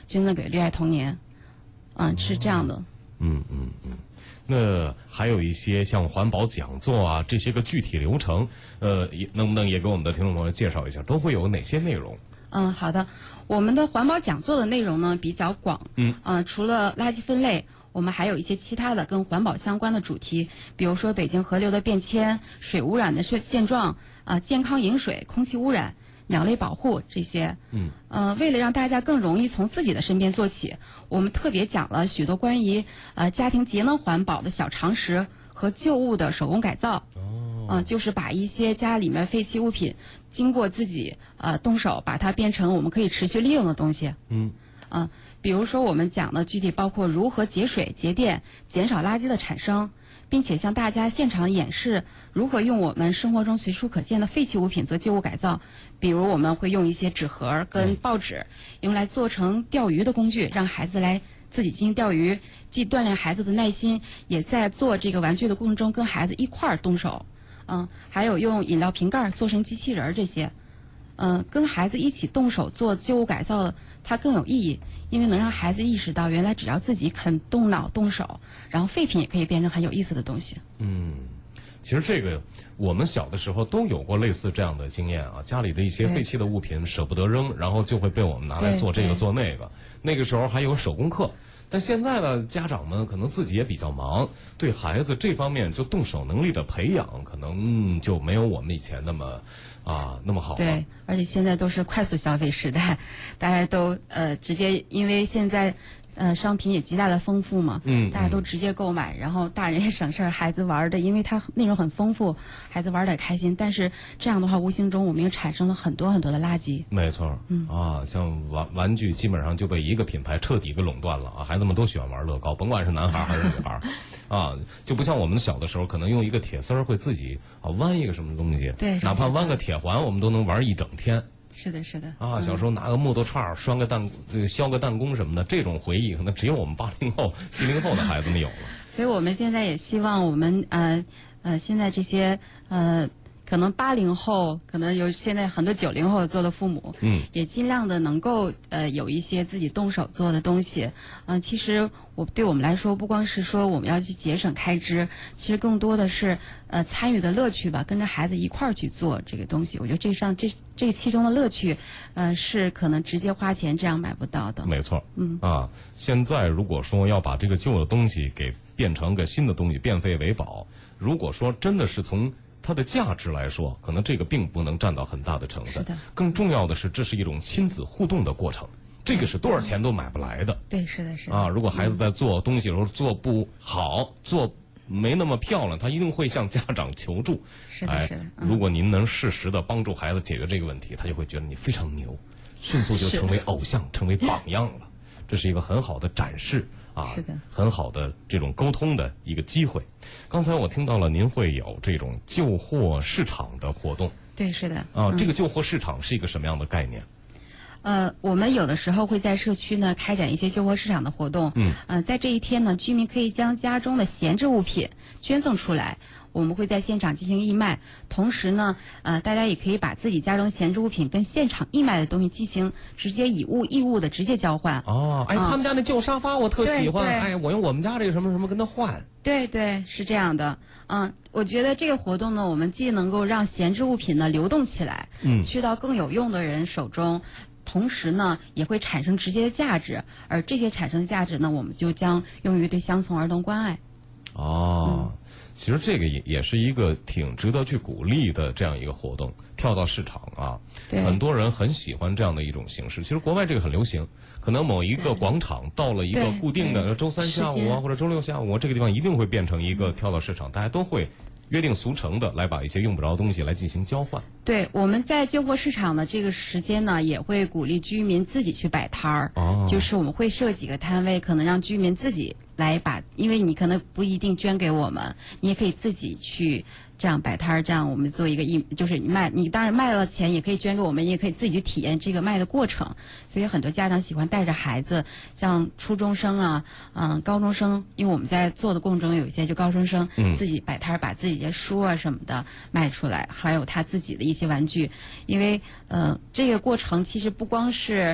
捐赠给绿爱童年，是这样的。 那还有一些像环保讲座啊，这些个具体流程，能不能也给我们的听众朋友介绍一下，都会有哪些内容？ 好的，我们的环保讲座的内容呢比较广，除了垃圾分类，我们还有一些其他的跟环保相关的主题，比如说北京河流的变迁、水污染的现状，健康饮水、空气污染、鸟类保护这些。为了让大家更容易从自己的身边做起，我们特别讲了许多关于家庭节能环保的小常识和旧物的手工改造。就是把一些家里面废弃物品经过自己动手把它变成我们可以持续利用的东西。比如说我们讲的具体包括如何节水节电，减少垃圾的产生，并且向大家现场演示如何用我们生活中随处可见的废弃物品做旧物改造。比如我们会用一些纸盒跟报纸用来做成钓鱼的工具，让孩子来自己进行钓鱼，既锻炼孩子的耐心，也在做这个玩具的过程中跟孩子一块儿动手。还有用饮料瓶盖做成机器人这些，跟孩子一起动手做旧物改造，它更有意义，因为能让孩子意识到，原来只要自己肯动脑动手，然后废品也可以变成很有意思的东西。 其实这个我们小的时候都有过类似这样的经验啊，家里的一些废弃的物品舍不得扔，然后就会被我们拿来做这个做那个。那个时候还有手工课。但现在呢，家长们可能自己也比较忙，对孩子这方面就动手能力的培养，可能就没有我们以前那么好了。 对，而且现在都是快速消费时代，大家都直接，因为现在商品也极大的丰富嘛，大家都直接购买，然后大人也省事儿，孩子玩的，因为它内容很丰富，孩子玩的也开心。但是这样的话，无形中我们又产生了很多很多的垃圾。 没错，像玩具基本上就被一个品牌彻底给垄断了啊！孩子们都喜欢玩乐高，甭管是男孩还是女孩就不像我们小的时候，可能用一个铁丝会自己弯一个什么东西， 对， 哪怕弯个铁环，我们都能玩一整天。 是的，是的。 小时候拿个木头串拴个削个弹弓什么的，这种回忆可能只有我们80后、70后的孩子们有了。 所以我们现在也希望我们现在这些可能80后，可能有现在很多90后做的父母，也尽量的能够有一些自己动手做的东西。其实对我们来说，不光是说我们要去节省开支，其实更多的是参与的乐趣吧，跟着孩子一块儿去做这个东西。我觉得这其中的乐趣，是可能直接花钱这样买不到的。 没错，现在如果说要把这个旧的东西给变成个新的东西，变废为宝，如果说真的是从它的价值来说，可能这个并不能占到很大的成分。 是的。 更重要的是，这是一种亲子互动的过程，这个是多少钱都买不来的。 对，是的，是的。 如果孩子在做东西的时候做不好，做没那么漂亮，他一定会向家长求助。 是的，是的。 如果您能适时的帮助孩子解决这个问题，他就会觉得你非常牛，迅速就成为偶像，成为榜样了。这是一个很好的展示是的， 很好的这种沟通的一个机会。刚才我听到了您会有这种旧货市场的活动。 对，是的。 这个旧货市场是一个什么样的概念？ 我们有的时候会在社区呢开展一些旧货市场的活动。在这一天呢，居民可以将家中的闲置物品捐赠出来，我们会在现场进行义卖。同时呢，大家也可以把自己家中闲置物品跟现场义卖的东西进行直接以物易物的直接交换。 他们家那旧沙发我特喜欢， 对， 我用我们家这个什么什么跟他换。 对对，是这样的。我觉得这个活动呢，我们既能够让闲置物品呢流动起来，去到更有用的人手中，同时呢也会产生直接的价值，而这些产生的价值呢，我们就将用于对乡村儿童关爱。 其实这个也是一个挺值得去鼓励的这样一个活动，跳蚤市场很多人很喜欢这样的一种形式。其实国外这个很流行，可能某一个广场到了一个固定的周3下午或者周6下午，这个地方一定会变成一个跳蚤市场，大家都会约定俗成的来把一些用不着的东西来进行交换。 对，我们在旧货市场的这个时间呢，也会鼓励居民自己去摆摊儿。就是我们会设几个摊位，可能让居民自己来把，因为你可能不一定捐给我们，你也可以自己去这样摆摊儿，这样我们做一个就是你当然卖了钱也可以捐给我们，也可以自己去体验这个卖的过程。所以很多家长喜欢带着孩子，像初中生高中生，因为我们在做的过程中有一些就高中生自己摆摊儿，把自己的书什么的卖出来，还有他自己的一些玩具。因为这个过程其实不光是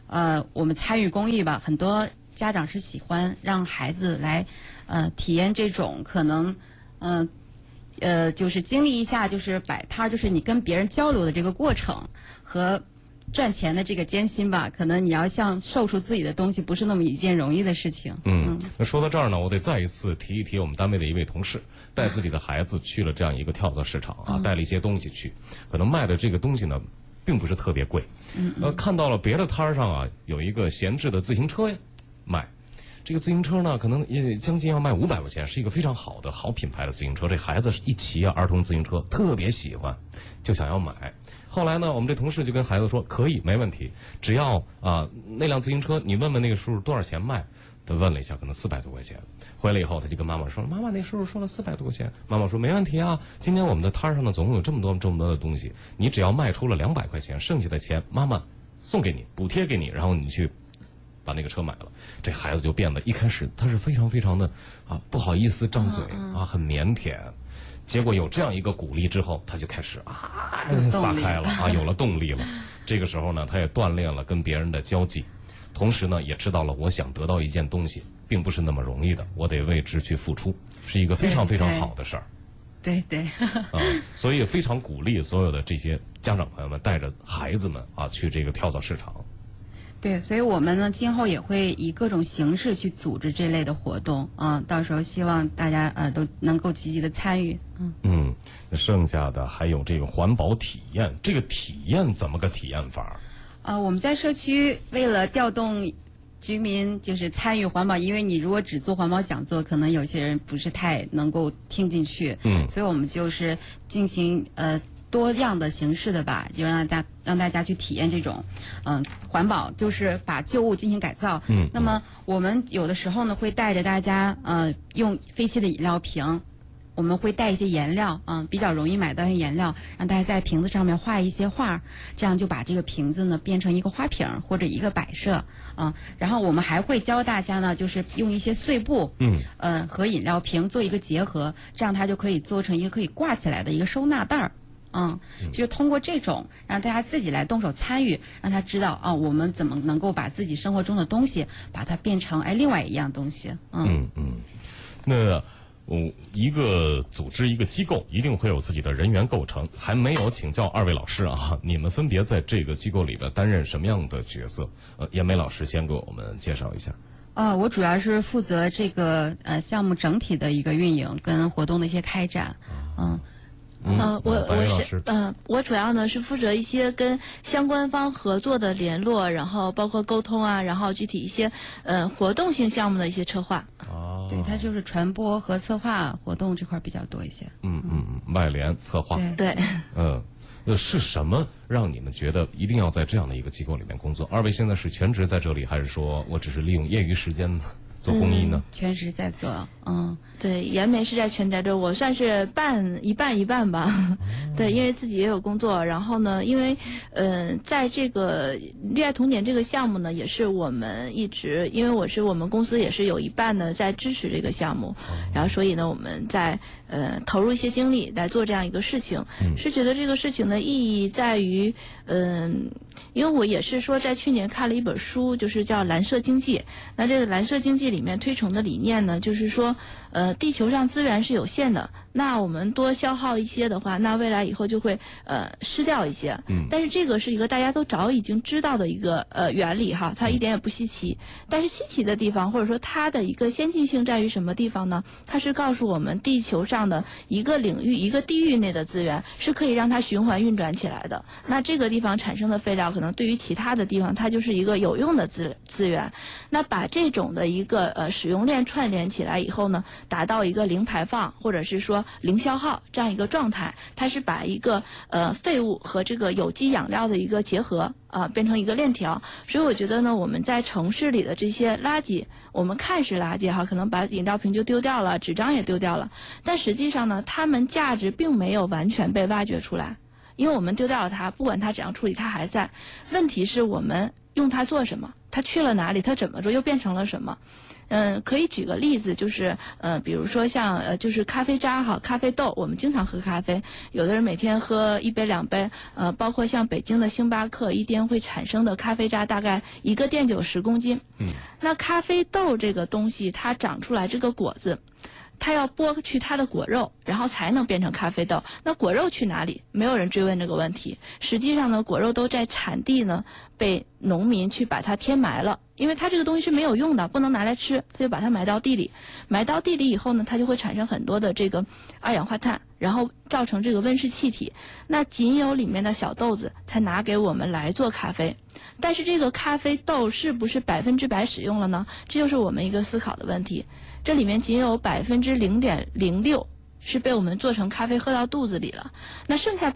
我们参与公益吧，很多家长是喜欢让孩子来体验这种可能就是经历一下就是摆摊，就是你跟别人交流的这个过程和赚钱的这个艰辛吧，可能你要像售出自己的东西不是那么一件容易的事情。 那说到这儿呢，我得再一次提一提我们单位的一位同事，带自己的孩子去了这样一个跳蚤市场啊，带了一些东西去，可能卖的这个东西呢并不是特别贵。看到了别的摊上啊有一个闲置的自行车卖。这个自行车呢，可能也将近要卖500块钱，是一个非常好的好品牌的自行车。这孩子一骑儿童自行车特别喜欢，就想要买。后来呢，我们这同事就跟孩子说，可以，没问题，只要那辆自行车你问问那个叔叔多少钱卖。他问了一下，可能400多块钱。回来以后，他就跟妈妈说，妈妈，那叔叔说了400多块钱。妈妈说没问题啊，今天我们的摊上呢总共有这么多的东西，你只要卖出了200块钱，剩下的钱妈妈送给你，补贴给你，然后你去把那个车买了。这孩子就变得一开始他是非常非常的不好意思张嘴很腼腆。结果有这样一个鼓励之后，他就开始撒开了有了动力了。这个时候呢，他也锻炼了跟别人的交际，同时呢也知道了我想得到一件东西并不是那么容易的，我得为之去付出，是一个非常非常好的事儿。 对对所以非常鼓励所有的这些家长朋友们带着孩子们去这个跳蚤市场。 对，所以我们呢今后也会以各种形式去组织这类的活动到时候希望大家都能够积极的参与。 剩下的还有这个环保体验，这个体验怎么个体验法？ 我们在社区为了调动居民就是参与环保，因为你如果只做环保讲座，可能有些人不是太能够听进去。所以我们就是进行多样的形式的吧，就让大家去体验这种环保，就是把旧物进行改造。那么我们有的时候呢会带着大家用废弃的饮料瓶，我们会带一些颜料比较容易买到一些颜料，让大家在瓶子上面画一些画，这样就把这个瓶子呢变成一个花瓶或者一个摆设然后我们还会教大家呢，就是用一些碎布和饮料瓶做一个结合，这样它就可以做成一个可以挂起来的一个收纳袋就是通过这种让大家自己来动手参与，让他知道我们怎么能够把自己生活中的东西把它变成另外一样东西。 那一个组织一个机构一定会有自己的人员构成，还没有请教2位老师你们分别在这个机构里边担任什么样的角色？闫梅老师先给我们介绍一下。 我主要是负责这个项目整体的一个运营跟活动的一些开展。 我主要呢是负责一些跟相关方合作的联络，然后包括沟通然后具体一些活动性项目的一些策划。 对，它就是传播和策划活动这块比较多一些。 外联策划。 对。 是什么让你们觉得一定要在这样的一个机构里面工作？2位现在是全职在这里，还是说我只是利用业余时间做公益呢？ 全职在做。 对，闫梅是在全职，我算是一半吧。对，因为自己也有工作，然后呢，因为在这个绿爱童年这个项目呢，也是我们一直，因为我们公司也是有一半呢在支持这个项目，然后所以呢我们在投入一些精力来做这样一个事情，是觉得这个事情的意义在于因为我也是说在去年看了一本书，就是叫蓝色经济。那这个蓝色经济里面推崇的理念呢，就是说地球上资源是有限的，那我们多消耗一些的话，那未来以后就会失掉一些。但是这个是一个大家都早已经知道的一个原理它一点也不稀奇。但是稀奇的地方或者说它的一个先进性在于什么地方呢？它是告诉我们地球上的一个领域一个地域内的资源是可以让它循环运转起来的。那这个地方产生的废料可能对于其他的地方它就是一个有用的资源。那把这种的一个使用链串联起来以后呢，达到一个零排放或者是说零消耗这样一个状态，它是把一个废物和这个有机养料的一个结合变成一个链条。所以我觉得呢，我们在城市里的这些垃圾，我们看是垃圾可能把饮料瓶就丢掉了，纸张也丢掉了，但实际上呢，它们价值并没有完全被挖掘出来，因为我们丢掉了它，不管它怎样处理它还在。问题是我们用它做什么？ 它去了哪里？它怎么着又变成了什么？可以举个例子，就是比如说像就是咖啡渣哈，咖啡豆，我们经常喝咖啡，有的人每天喝1杯2杯，包括像北京的星巴克，一天会产生的咖啡渣大概一个店就有10公斤。那咖啡豆这个东西，它长出来这个果子，它要剥去它的果肉，然后才能变成咖啡豆。那果肉去哪里？没有人追问这个问题。实际上呢，果肉都在产地呢被农民去把它填埋了，因为它这个东西是没有用的，不能拿来吃，他就把它埋到地里。埋到地里以后呢，它就会产生很多的这个二氧化碳，然后造成这个温室气体。那仅有里面的小豆子才拿给我们来做咖啡。但是这个咖啡豆是不是100%使用了呢？这就是我们一个思考的问题。这里面仅有0.06%是被我们做成咖啡喝到肚子里了，那剩下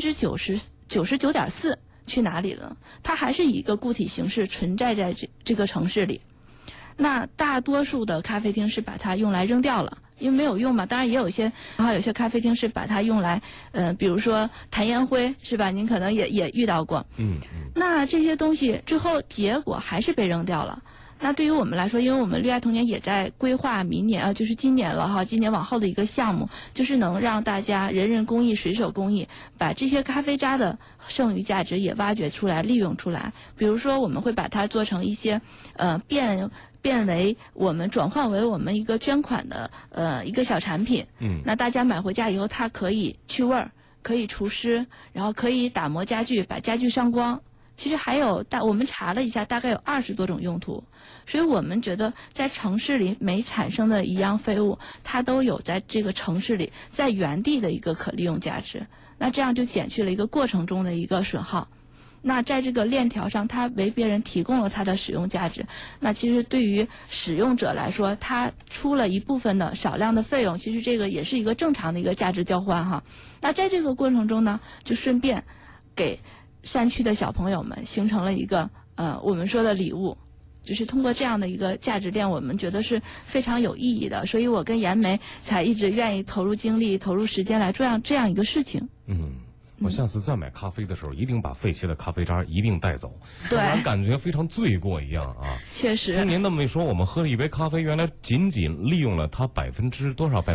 99.4%去哪里了？它还是以一个固体形式存在在这个城市里。那大多数的咖啡厅是把它用来扔掉了，因为没有用嘛。当然也有些咖啡厅是把它用来比如说弹烟灰，是吧？您可能也遇到过。那这些东西最后结果还是被扔掉了。那对于我们来说，因为我们绿爱童年也在规划明年就是今年了哈，今年往后的一个项目，就是能让大家人人公益、随手公益，把这些咖啡渣的剩余价值也挖掘出来、利用出来。比如说，我们会把它做成一些变为我们转换为我们一个捐款的一个小产品。那大家买回家以后，它可以去味儿，可以除湿，然后可以打磨家具，把家具上光。其实还有我们查了一下，大概有20多种用途。所以我们觉得在城市里每产生的一样废物，它都有在这个城市里在原地的一个可利用价值。那这样就减去了一个过程中的一个损耗。那在这个链条上，它为别人提供了它的使用价值。那其实对于使用者来说，它出了一部分的少量的费用，其实这个也是一个正常的一个价值交换哈。那在这个过程中呢，就顺便给山区的小朋友们形成了一个我们说的礼物。就是通过这样的一个价值链，我们觉得是非常有意义的，所以我跟严梅才一直愿意投入精力、投入时间来做这样一个事情。 我下次再买咖啡的时候，一定把废弃的咖啡渣一定带走， 对， 让人感觉非常罪过一样啊。 确实。 听您那么一说，我们喝了一杯咖啡，原来仅利用了它多少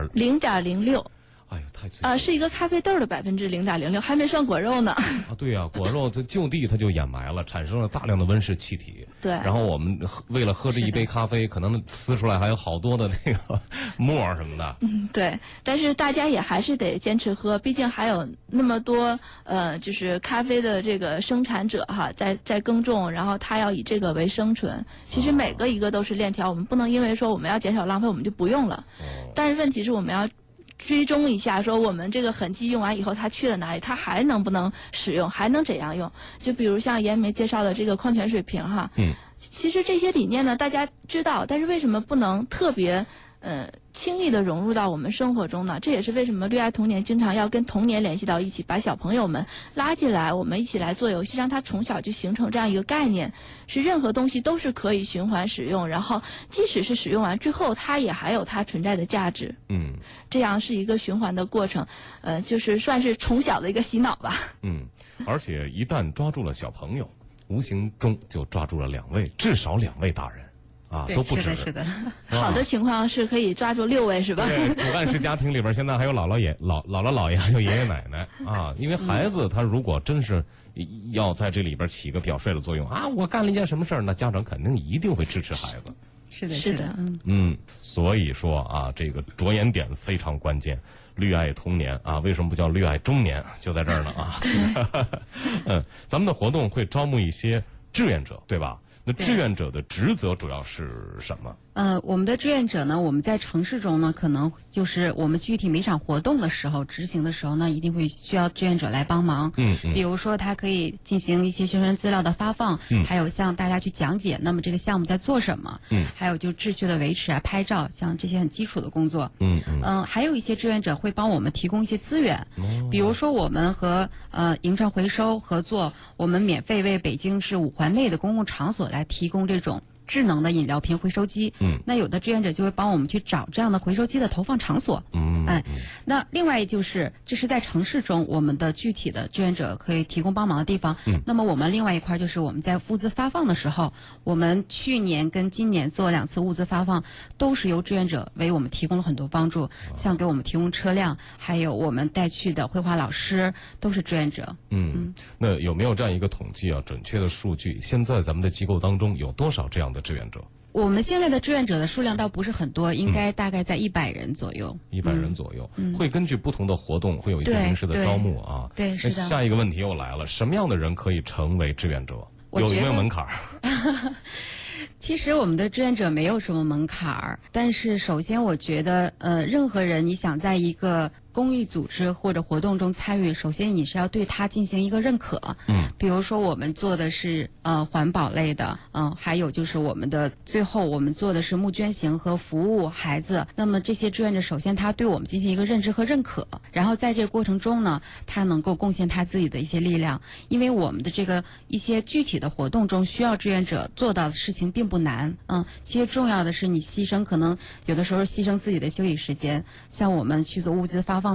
0.06%。 哎呦，太罪过是一个咖啡豆的0.06%，还没算果肉呢。 对啊，果肉它就地它就掩埋了，产生了大量的温室气体。 对。 然后我们为了喝这一杯咖啡，可能撕出来还有好多的那个沫什么的。 对。但是大家也还是得坚持喝，毕竟还有那么多就是咖啡的这个生产者哈，在耕种，然后他要以这个为生存。其实每个一个都是链条，我们不能因为说我们要减少浪费，我们就不用了。但是问题是我们要追踪一下，说我们这个痕迹用完以后，它去了哪里？它还能不能使用？还能怎样用？就比如像严梅介绍的这个矿泉水瓶哈，其实这些理念呢，大家知道，但是为什么不能特别轻易的融入到我们生活中呢？这也是为什么绿爱童年经常要跟童年联系到一起，把小朋友们拉进来，我们一起来做游戏，让他从小就形成这样一个概念，是任何东西都是可以循环使用，然后即使是使用完之后，它也还有它存在的价值。这样是一个循环的过程，就是算是从小的一个洗脑吧。 而且一旦抓住了小朋友，无形中就抓住了至少2位大人。都不止。 是的。 好的情况是可以抓住6位，是吧？ 对，主干式家庭里边现在还有姥姥姥爷，还有爷爷奶奶啊。因为孩子他如果真是要在这里边起个表率的作用我干了一件什么事儿，那家长肯定一定会支持孩子。 是的。 所以说这个着眼点非常关键。绿爱童年为什么不叫绿爱中年？就在这儿呢咱们的活动会招募一些志愿者，对吧？那志愿者的职责主要是什么？ 我们的志愿者呢，我们在城市中呢，可能就是我们具体每场活动的时候执行的时候呢，一定会需要志愿者来帮忙。比如说他可以进行一些宣传资料的发放，还有向大家去讲解，那么这个项目在做什么，还有就秩序的维持拍照，像这些很基础的工作。还有一些志愿者会帮我们提供一些资源，比如说我们和营城回收合作，我们免费为北京市5环内的公共场所来提供这种智能的饮料瓶回收机。那有的志愿者就会帮我们去找这样的回收机的投放场所。 那另外就是这是在城市中我们的具体的志愿者可以提供帮忙的地方。那么我们另外一块就是我们在物资发放的时候，我们去年跟今年做2次物资发放，都是由志愿者为我们提供了很多帮助，像给我们提供车辆，还有我们带去的绘画老师都是志愿者。 那有没有这样一个统计啊？准确的数据，现在咱们的机构当中有多少这样的志愿者？ 我们现在的志愿者的数量倒不是很多，应该大概在100人左右。 100人左右，会根据不同的活动会有一些临时的招募啊。 对，是的。 下一个问题又来了，什么样的人可以成为志愿者？有没有门槛？ 其实我们的志愿者没有什么门槛，但是首先我觉得任何人你想在一个公益组织或者活动中参与，首先你是要对它进行一个认可。比如说我们做的是环保类的，还有就是最后我们做的是募捐型和服务孩子。那么这些志愿者首先他对我们进行一个认知和认可，然后在这个过程中呢，他能够贡献他自己的一些力量。因为我们的这个一些具体的活动中需要志愿者做到的事情并不难。其实重要的是你可能有的时候牺牲自己的休息时间，像我们去做物资发放